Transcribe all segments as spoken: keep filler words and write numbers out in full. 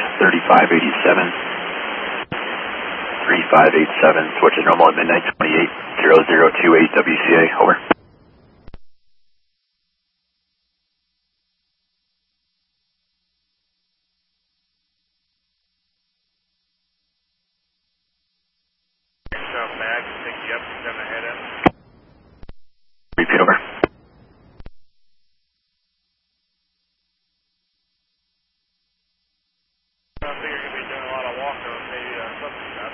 thirty-five eighty-seven. thirty-five eighty-seven, switch is normal at midnight twenty-eight, zero zero two eight W C A, over. Mag, pick you up, you're gonna head in. Repeat, over. I think you're gonna be doing a lot of walking with maybe uh, something like that.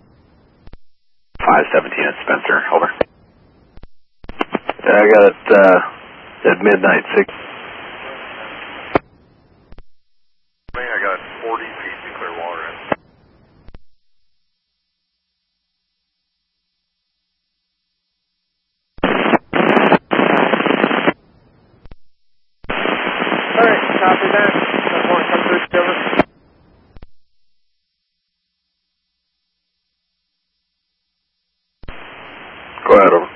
five seventeen at Spencer, over. Yeah, I got it uh, at midnight, six. I think I got forty feet to clear water in. Alright, copy that. That one come through, over. Go ahead, over.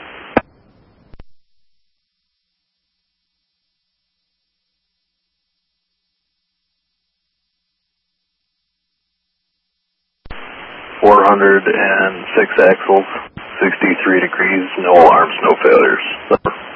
four hundred six axles, sixty-three degrees, no alarms, no failures.